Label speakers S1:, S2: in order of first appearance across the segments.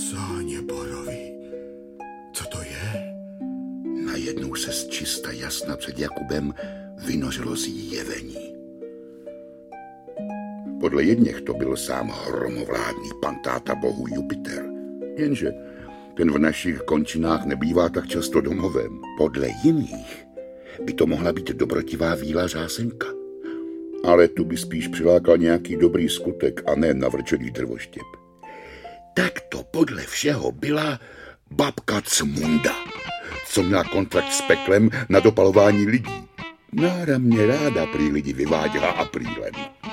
S1: Sáně borový. Co to je?
S2: Najednou se z čista jasna před Jakubem vynořilo zjevení. Podle jedněch to byl sám hromovládný pan táta bohu Jupiter. Jenže ten v našich končinách nebývá tak často domovem. Podle jiných by to mohla být dobrotivá víla řásenka. Ale tu by spíš přilákal nějaký dobrý skutek a ne navrčený drvoštěp. Tak to podle všeho byla babka Cmunda, co měla kontrakt s peklem na dopalování lidí. Náramně ráda prý lidi vyváděla aprílem.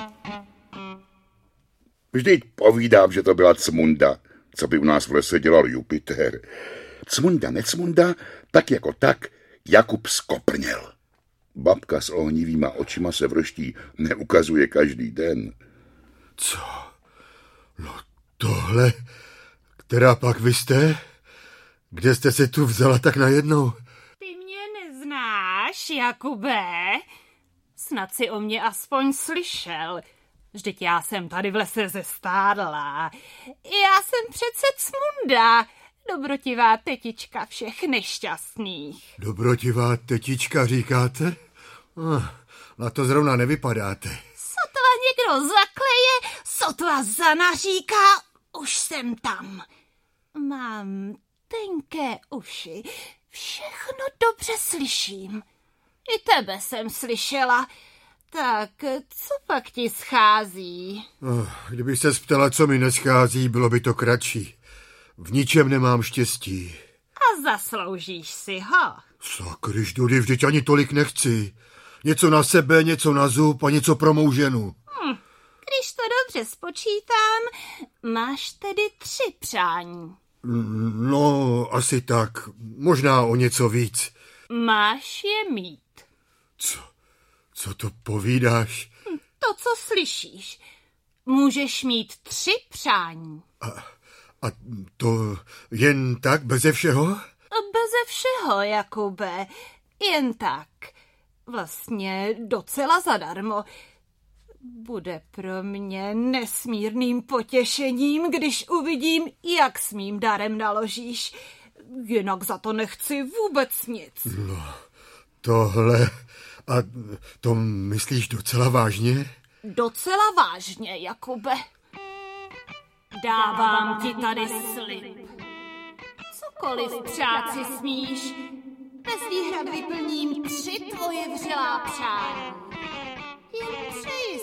S2: Vždyť povídám, že to byla Cmunda, co by u nás v lese dělal Jupiter. Cmunda, necmunda, tak jako tak Jakub skoprněl. Babka s ohnivýma očima se vrští neukazuje každý den.
S1: Co? No tohle, která pak vy jste? Kde jste se tu vzala tak najednou?
S3: Ty mě neznáš, Jakube? Snad si o mě aspoň slyšel. Vždyť já jsem tady v lese zestárla. Já jsem přece Cmunda, dobrotivá tetička všech nešťastných.
S1: Dobrotivá tetička, říkáte? Na to zrovna nevypadáte.
S3: Sotva někdo zakleje, sotva zanaříká, už jsem tam. Mám tenké uši, všechno dobře slyším. I tebe jsem slyšela. Tak, co pak ti schází?
S1: Kdyby se ptala, co mi neschází, bylo by to kratší. V ničem nemám štěstí.
S3: A zasloužíš si ho.
S1: Sakryš, Dudy, vždyť ani tolik nechci. Něco na sebe, něco na zub a něco pro mou ženu.
S3: Když to dobře spočítám, máš tedy 3 přání.
S1: No, asi tak. Možná o něco víc.
S3: Máš je mít.
S1: Co to povídáš?
S3: To, co slyšíš. Můžeš mít 3 přání.
S1: A to jen tak, beze všeho?
S3: Beze všeho, Jakube. Jen tak. Vlastně docela zadarmo. Bude pro mě nesmírným potěšením, když uvidím, jak s mým darem naložíš. Jinak za to nechci vůbec nic.
S1: No, tohle... A to myslíš docela vážně?
S3: Docela vážně, Jakube. Dávám ti tady slib. Cokoliv přát si smíš, bez výhrad vyplním 3 tvoje vřelá přání. Jen přeji